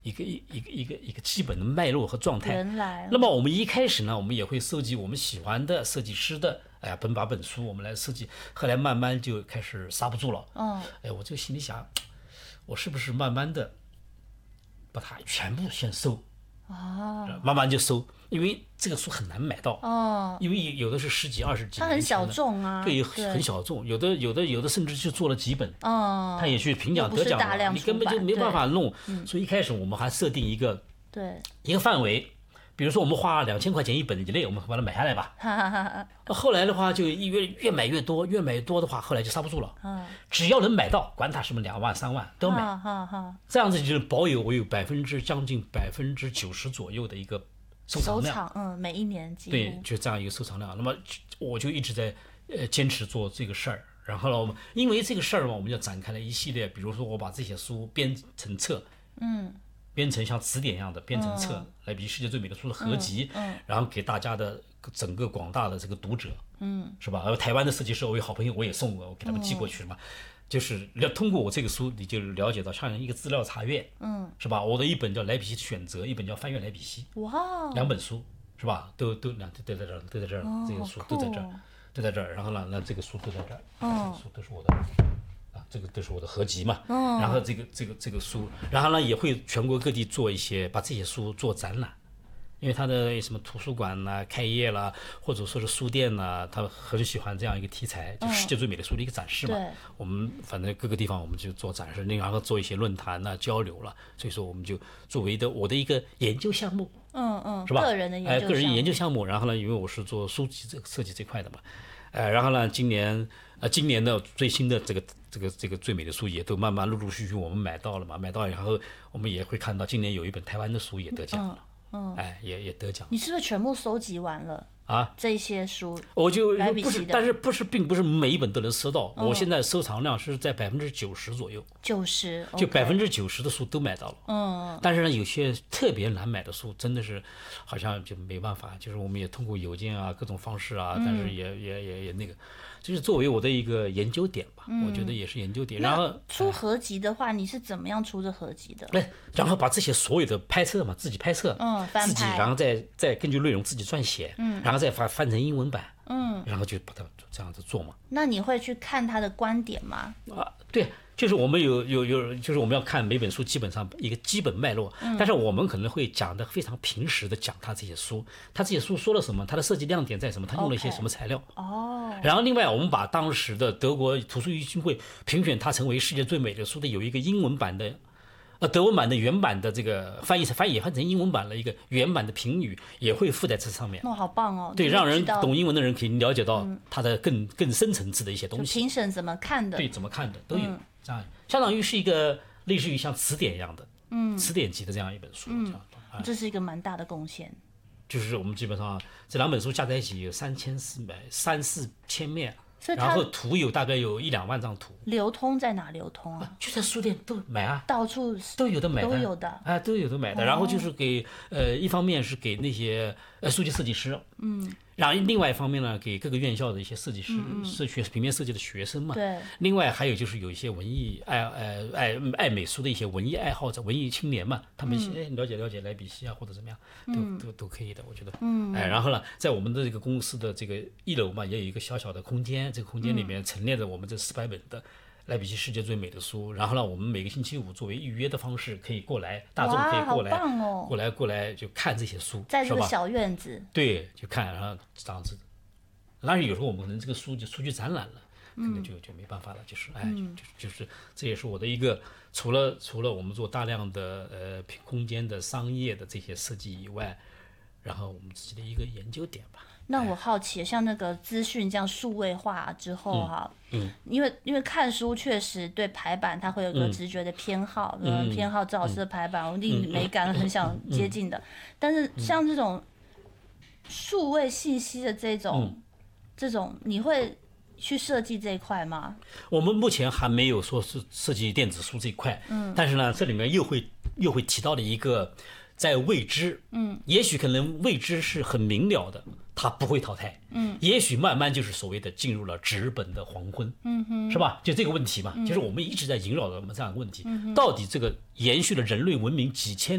一个基本的脉络和状态。 原来， 那么我们一开始呢，我们也会收集我们喜欢的设计师的，本把本书我们来设计。后来慢慢就开始刹不住了。我就心里想，我是不是慢慢的把它全部先收？慢慢就收，因为这个书很难买到。因为有的是10几、20几年前的， 它很小众啊。 对，很小众。有的甚至就做了几本。他也去评奖得奖了，你根本就没办法弄。所以一开始我们还设定一个范围。比如说我们花2000块钱一本以内，我们把它买下来吧。后来的话就越买越多，越买越多的话，后来就刹不住了。只要能买到，管它什么2万3万都买。这样子就是保有我有将近90%左右的一个收藏量。 每一年几乎对，就这样一个收藏量。那么我就一直在坚持做这个事儿。然后呢，因为这个事儿嘛，我们就展开了一系列，比如说我把这些书编成册。编成像词典一样的编成册，来比世界最美的书的合集，然后给大家的整个广大的这个读者，是吧？台湾的设计师，我有好朋友，我也送我给他们寄过去了嘛。就是通过我这个书，你就了解到像一个资料查阅，是吧？我的一本叫莱比锡选择，一本叫翻阅莱比锡，2本书是吧？都在这儿，都在这儿，这个书都在这儿，都在这儿。然后呢，那这个书都在这儿，这个书都是我的。这个都是我的合集嘛。然后这个书，然后呢也会全国各地把这些书做展览，因为他的什么图书馆啦、开业啦，或者说是书店啦，他很喜欢这样一个题材，就世界最美的书的一个展示嘛。我们反正各个地方我们就做展示，然后做一些论坛啊、交流了，所以说我们就作为我的一个研究项目，是吧？ 个人的研究项目。然后呢，因为我是做书籍设计这块的嘛，然后呢，今年的最新的这个最美的书也都慢慢陆陆续续我们买到了嘛，买到然后我们也会看到今年有一本台湾的书也得奖了，也得奖。 你是不是全部收集完了这些书？ 我就但是并不是每一本都能收到。我现在收藏量是在90%左右 ，90% 就90%的书都买到了。但是呢，有些特别难买的书，真的是好像就没办法，就是我们也通过邮件啊各种方式啊，但是也那个。就是作为我的一个研究点吧，我觉得也是研究点。然后出合集的话，你是怎么样出的合集的？ 然后把这些所有的拍摄嘛，自己拍摄，自己，然后再根据内容自己撰写，然后再翻成英文版，然后就把它这样子做嘛。 那你会去看他的观点吗？ 对。就是我们就是我们要看每本书基本上一个基本脉络，但是我们可能会讲的非常平实的讲他这些书说了什么，他的设计亮点在什么，他用了一些什么材料。然后另外我们把当时的德国图书基金会评选它成为世界最美的书的有一个英文版的。德文版的原版的这个翻成英文版的一个原版的评语也会附在这上面。 好棒哦！ 对，让人懂英文的人可以了解到它的更深层次的一些东西。 评审怎么看的？ 对，怎么看的都有。这样相当于是一个类似于像词典一样的，词典级的这样一本书。 这是一个蛮大的贡献。 就是我们基本上这2本书加在一起有3-4千面。然后图大概有1-2万张图。 流通在哪流通啊？ 就在书店都买啊， 到处都有的买的， 都有的买的。然后就是给一方面是给那些书籍设计师，然后另外一方面呢，给各个院校的一些设计师、学平面设计的学生嘛。 对。 另外还有就是有一些文艺爱美术的一些文艺爱好者、文艺青年嘛，他们了解莱比锡啊或者怎么样，都可以的，我觉得。然后呢，在我们的这个公司的这个1楼嘛，也有一个小小的空间，这个空间里面陈列着我们这400本的莱比锡世界最美的书。然后呢，我们每个星期五作为预约的方式可以过来，大众可以过来，过来就看这些书， 在这个小院子。 对，就看，然后这样子。当然有时候我们可能这个书就出去展览了，可能就没办法了，就是这也是我的一个除了我们做大量的空间的商业的这些设计以外，然后我们自己的一个研究点吧。 那我好奇，像那个资讯这样数位化之后因为看书确实对排版它会有个直觉的偏好，偏好赵老师的排版，我一定美感很想接近的。但是像这种数位信息的这种，你会去设计这一块吗？ 我们目前还没有说是设计电子书这一块，但是呢，这里面又会提到的一个。在未知，也许可能未知是很明了的，它不会淘汰，也许慢慢就是所谓的进入了纸本的黄昏，是吧？就这个问题嘛，就是我们一直在萦绕着这样的问题，到底这个延续了人类文明几千